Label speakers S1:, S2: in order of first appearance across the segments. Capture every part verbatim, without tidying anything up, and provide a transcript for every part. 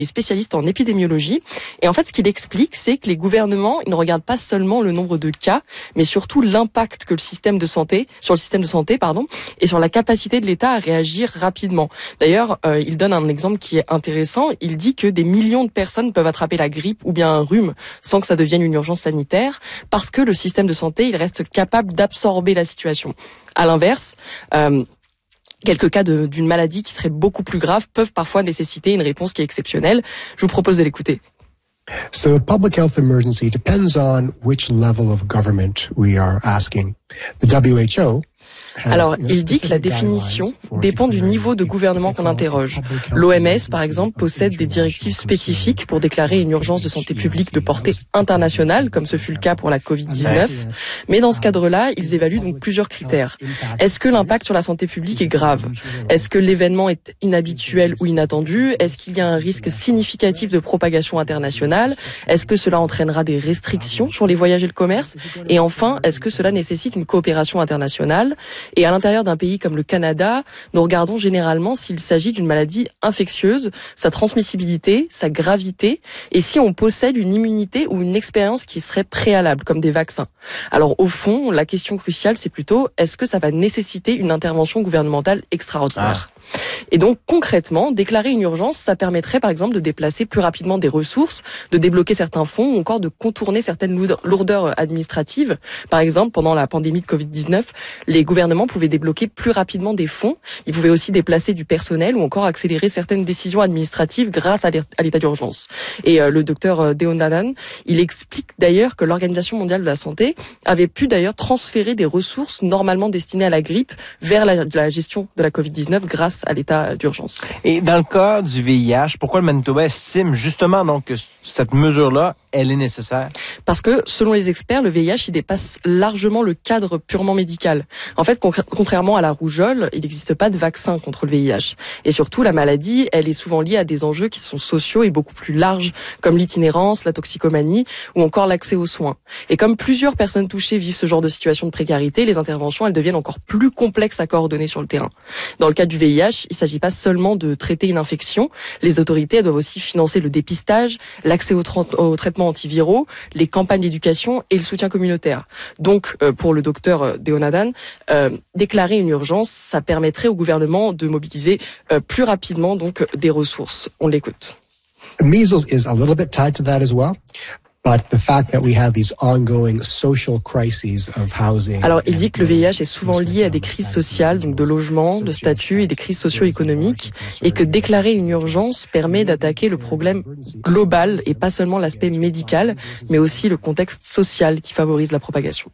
S1: est spécialiste en épidémiologie. Et en fait, ce qu'il explique, c'est que les gouvernements, ils ne regardent pas seulement le nombre de cas, mais surtout l'impact que le système de santé, sur le système de santé, pardon, et sur la capacité de l'État à réagir rapidement. D'ailleurs, euh, il donne un exemple qui est intéressant. Il dit que des millions de personnes peuvent attraper la grippe ou bien un rhume sans que ça devienne une urgence sanitaire, parce que le système de santé, il reste capable d'absorber la situation. À l'inverse, euh, quelques cas de, d'une maladie qui serait beaucoup plus grave peuvent parfois nécessiter une réponse qui est exceptionnelle. Je vous propose de l'écouter.
S2: So a public health emergency depends on which level of government we are asking. The W H O
S1: Alors, il dit que la définition dépend du niveau de gouvernement qu'on interroge. L'O M S, par exemple, possède des directives spécifiques pour déclarer une urgence de santé publique de portée internationale, comme ce fut le cas pour la covid dix-neuf. Mais dans ce cadre-là, ils évaluent donc plusieurs critères. Est-ce que l'impact sur la santé publique est grave? Est-ce que l'événement est inhabituel ou inattendu? Est-ce qu'il y a un risque significatif de propagation internationale? Est-ce que cela entraînera des restrictions sur les voyages et le commerce? Et enfin, est-ce que cela nécessite une coopération internationale? Et à l'intérieur d'un pays comme le Canada, nous regardons généralement s'il s'agit d'une maladie infectieuse, sa transmissibilité, sa gravité, et si on possède une immunité ou une expérience qui serait préalable, comme des vaccins. Alors au fond, la question cruciale, c'est plutôt, est-ce que ça va nécessiter une intervention gouvernementale extraordinaire ? Ah. Et donc concrètement, déclarer une urgence, ça permettrait par exemple de déplacer plus rapidement des ressources, de débloquer certains fonds ou encore de contourner certaines lourdeurs administratives. Par exemple, pendant la pandémie de covid dix-neuf, les gouvernements pouvaient débloquer plus rapidement des fonds. Ils pouvaient aussi déplacer du personnel ou encore accélérer certaines décisions administratives grâce à l'état d'urgence. Et euh, le docteur Deonadan, il explique d'ailleurs que l'Organisation mondiale de la santé avait pu d'ailleurs transférer des ressources normalement destinées à la grippe vers la, la gestion de la covid dix-neuf grâce à l'état d'urgence.
S3: Et dans le cas du V I H, pourquoi le Manitoba estime justement donc que cette mesure-là, elle est nécessaire?
S1: Parce que, selon les experts, le V I H, il dépasse largement le cadre purement médical. En fait, con- contrairement à la rougeole, il n'existe pas de vaccin contre le V I H. Et surtout, la maladie, elle est souvent liée à des enjeux qui sont sociaux et beaucoup plus larges, comme l'itinérance, la toxicomanie ou encore l'accès aux soins. Et comme plusieurs personnes touchées vivent ce genre de situation de précarité, les interventions, elles deviennent encore plus complexes à coordonner sur le terrain. Dans le cas du V I H, il ne s'agit pas seulement de traiter une infection. Les autorités, elles doivent aussi financer le dépistage, l'accès aux, tra- aux traitements antiviraux, les campagnes d'éducation et le soutien communautaire. Donc, euh, pour le docteur Deonadan, euh, déclarer une urgence, ça permettrait au gouvernement de mobiliser euh, plus rapidement donc des ressources. On l'écoute.
S2: Measles is a little bit tied to that as well. But the fact that we have these ongoing social crises of housing.
S1: Alors, il dit que le V I H est souvent lié à des crises sociales, donc de logement, de statut et des crises socio-économiques, et que déclarer une urgence permet d'attaquer le problème global et pas seulement l'aspect médical, mais aussi le contexte social qui favorise la propagation.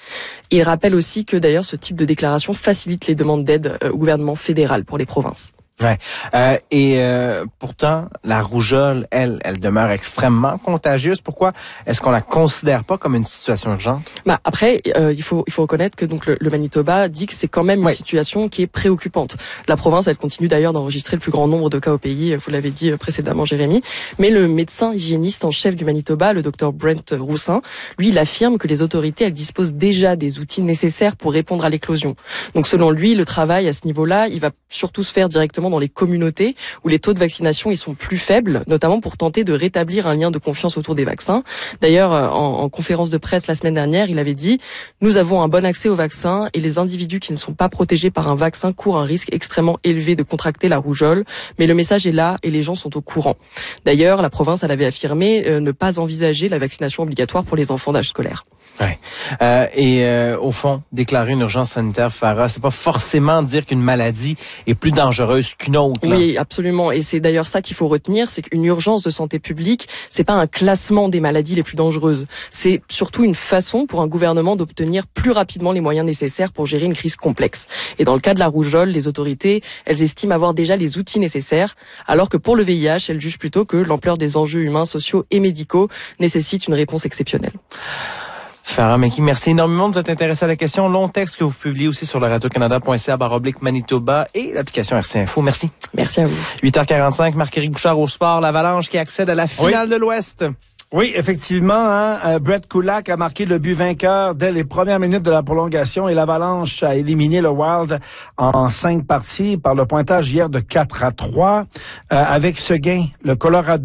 S1: Il rappelle aussi que d'ailleurs ce type de déclaration facilite les demandes d'aide au gouvernement fédéral pour les provinces.
S3: Ouais. Euh, et euh, pourtant, la rougeole, elle, elle demeure extrêmement contagieuse. Pourquoi est-ce qu'on la considère pas comme une situation urgente?
S1: Bah après, euh, il faut il faut reconnaître que donc le, le Manitoba dit que c'est quand même une oui. situation qui est préoccupante. La province, elle continue d'ailleurs d'enregistrer le plus grand nombre de cas au pays. Vous l'avez dit précédemment, Jérémy. Mais le médecin hygiéniste en chef du Manitoba, le docteur Brent Roussin, lui, il affirme que les autorités, elles disposent déjà des outils nécessaires pour répondre à l'éclosion. Donc selon lui, le travail à ce niveau-là, il va surtout se faire directement dans les communautés où les taux de vaccination ils sont plus faibles, notamment pour tenter de rétablir un lien de confiance autour des vaccins. D'ailleurs, en, en conférence de presse la semaine dernière, il avait dit « Nous avons un bon accès aux vaccins et les individus qui ne sont pas protégés par un vaccin courent un risque extrêmement élevé de contracter la rougeole, mais le message est là et les gens sont au courant. » D'ailleurs, la province elle avait affirmé euh, ne pas envisager la vaccination obligatoire pour les enfants d'âge scolaire.
S3: Ouais. Euh, et euh, au fond, déclarer une urgence sanitaire, Farah, c'est pas forcément dire qu'une maladie est plus dangereuse qu'une autre. Là.
S1: Oui, absolument. Et c'est d'ailleurs ça qu'il faut retenir, c'est qu'une urgence de santé publique, c'est pas un classement des maladies les plus dangereuses. C'est surtout une façon pour un gouvernement d'obtenir plus rapidement les moyens nécessaires pour gérer une crise complexe. Et dans le cas de la rougeole, les autorités, elles estiment avoir déjà les outils nécessaires, alors que pour le V I H, elles jugent plutôt que l'ampleur des enjeux humains, sociaux et médicaux nécessite une réponse exceptionnelle.
S3: Farah Meki, merci énormément de vous être intéressé à la question. Long texte que vous publiez aussi sur le radio canada point c a barre oblique Manitoba et l'application R C Info. Merci.
S1: Merci à vous.
S3: huit heures quarante-cinq, Marc-Éric Bouchard au sport. L'Avalanche qui accède à la finale oui. de l'Ouest.
S4: Oui, effectivement, hein, euh, Brett Kulak a marqué le but vainqueur dès les premières minutes de la prolongation et l'Avalanche a éliminé le Wild en cinq parties par le pointage hier de quatre à trois. Euh, avec ce gain, le Colorado